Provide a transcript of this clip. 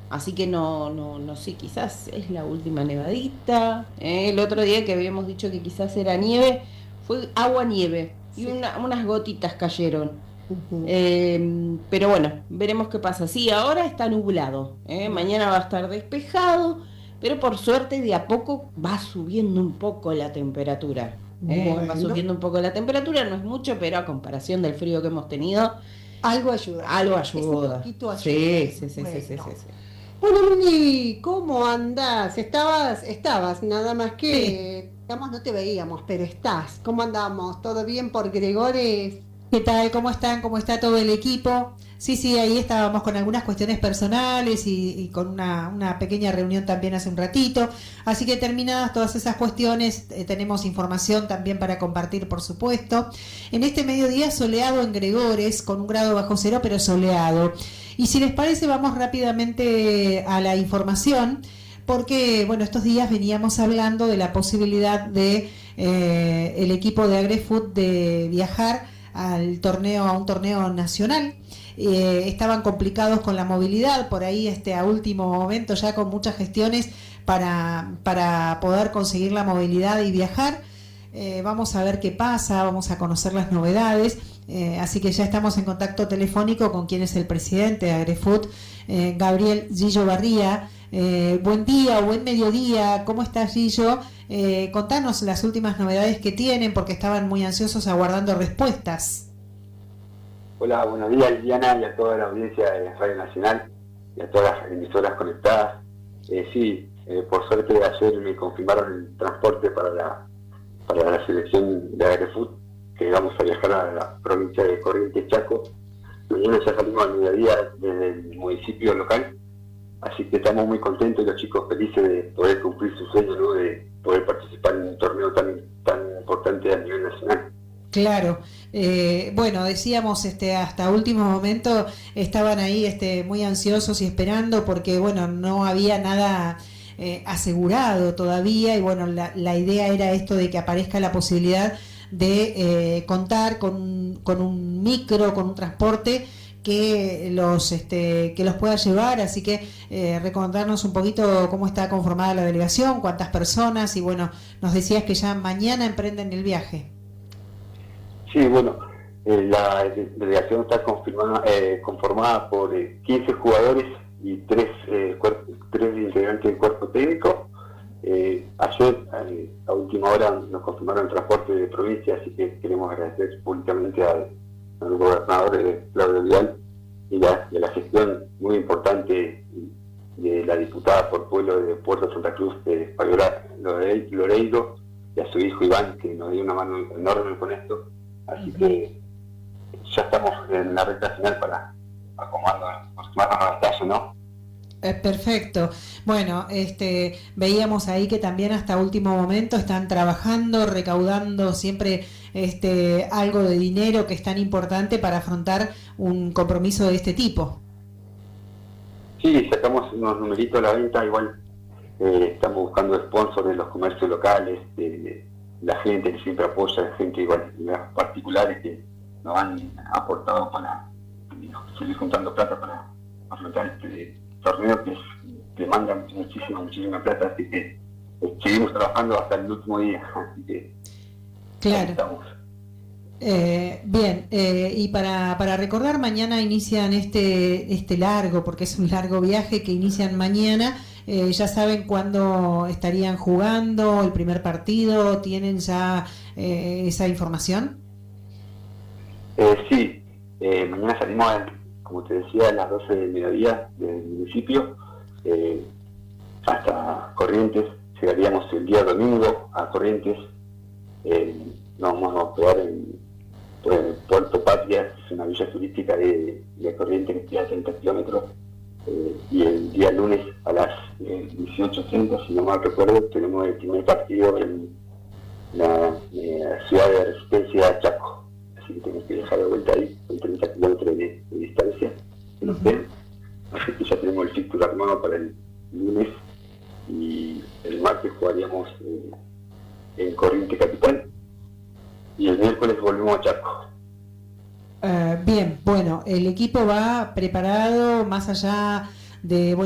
Así que no sé, quizás es la última nevadita. El otro día que habíamos dicho que quizás era nieve, fue agua nieve y Sí. unas gotitas cayeron. Ujú. Pero bueno, veremos qué pasa. Sí, ahora está nublado, Bueno, mañana va a estar despejado, pero por suerte de a poco va subiendo un poco la temperatura. Va bueno, subiendo un poco la temperatura, no es mucho, pero a comparación del frío que hemos tenido, algo ayuda. algo Ese ayuda. poquito ayuda. Sí, sí, sí, sí, sí, sí, Bueno. sí. Bueno, Luli, ¿cómo andás? Estabas, nada más Sí. que, digamos, no te veíamos, pero estás. ¿Cómo andamos? ¿Todo bien por Gregores? ¿Qué tal? ¿Cómo están? ¿Cómo está todo el equipo? Sí, sí, ahí estábamos con algunas cuestiones personales y con una pequeña reunión también hace un ratito. Así que terminadas todas esas cuestiones, tenemos información también para compartir, por supuesto. En este mediodía soleado en Gregores, con un grado bajo cero, pero soleado. Y si les parece, vamos rápidamente a la información, porque, bueno, estos días veníamos hablando de la posibilidad de el equipo de AgriFood de viajar a un torneo nacional. Estaban complicados con la movilidad, por ahí a último momento ya con muchas gestiones para poder conseguir la movilidad y viajar. Vamos a ver qué pasa, vamos a conocer las novedades, así que ya estamos en contacto telefónico con quien es el presidente de AgriFood, Gabriel Gillo Barría. Buen día o buen mediodía, ¿cómo estás, Gillo? Contanos las últimas novedades que tienen, porque estaban muy ansiosos aguardando respuestas. Hola, buenos días Liliana y a toda la audiencia de Radio Nacional y a todas las emisoras conectadas. Sí, por suerte ayer me confirmaron el transporte para la selección de AgriFood, que vamos a viajar a la provincia de Corrientes Chaco. Mañana ya salimos al mediodía desde el municipio local, así que estamos muy contentos y los chicos felices de poder cumplir su sueño, ¿no? De poder participar en un torneo tan importante a nivel nacional. Claro, bueno, decíamos hasta último momento estaban ahí muy ansiosos y esperando porque bueno, no había nada asegurado todavía y bueno, la idea era esto de que aparezca la posibilidad de contar con un micro, con un transporte que los pueda llevar, así que recordarnos un poquito cómo está conformada la delegación, cuántas personas y bueno, nos decías que ya mañana emprenden el viaje. Sí, bueno, la delegación está conformada por 15 jugadores y tres integrantes del cuerpo técnico. Ayer, a última hora, nos confirmaron el transporte de provincia, así que queremos agradecer públicamente al gobernador Claudio Vidal y a la gestión muy importante de la diputada por pueblo de Puerto Santa Cruz, Fabiola Loreiro, y a su hijo Iván, que nos dio una mano enorme con esto. Así que ya estamos en la recta final para acomodarnos al tallo, ¿no? Perfecto. Bueno, veíamos ahí que también hasta último momento están trabajando, recaudando siempre algo de dinero que es tan importante para afrontar un compromiso de este tipo. Sí, sacamos unos numeritos a la venta, igual estamos buscando sponsors de los comercios locales, de la gente que siempre apoya, gente igual, los particulares que nos han aportado para seguir juntando plata para afrontar este torneo que demanda muchísima plata, así que seguimos trabajando hasta el último día, así que claro. estamos. Bien, y para recordar, mañana inician este largo, porque es un largo viaje que inician mañana. Ya saben cuándo estarían jugando el primer partido, ¿tienen ya esa información? Sí, mañana salimos, como te decía, a las 12 del mediodía del municipio hasta Corrientes. Llegaríamos el día domingo a Corrientes. Nos vamos a quedar en Puerto Patria, es una villa turística de Corrientes que queda a 30 kilómetros. Y el día lunes a las 18:30, si no mal recuerdo, tenemos el primer partido en la ciudad de Resistencia, Chaco. Así que tenemos que dejar de vuelta ahí, con 30 kilómetros de distancia. Así que ya tenemos el círculo armado para el lunes y el martes jugaríamos en Corrientes Capital y el miércoles volvemos a Chaco. Bien, bueno, el equipo va preparado más allá de